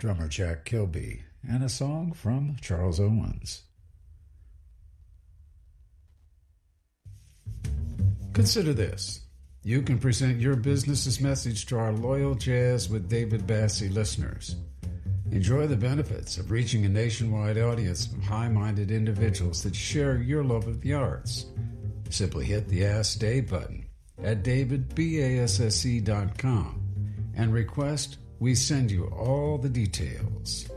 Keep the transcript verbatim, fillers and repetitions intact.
drummer Jack Kilby, and a song from Charles Owens. Consider this. You can present your business's message to our loyal Jazz with David Bassie listeners. Enjoy the benefits of reaching a nationwide audience of high-minded individuals that share your love of the arts. Simply hit the Ask Dave button at david basse dot com and request we send you all the details.